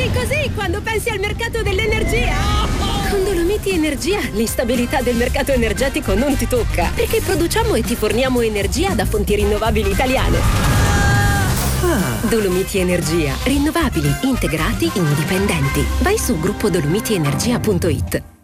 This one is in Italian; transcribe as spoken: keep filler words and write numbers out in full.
Pensi così quando pensi al mercato dell'energia? Con Dolomiti Energia l'instabilità del mercato energetico non ti tocca, perché produciamo e ti forniamo energia da fonti rinnovabili italiane. Ah. Dolomiti Energia, rinnovabili, integrati, indipendenti. Vai su gruppo dolomiti energia punto it.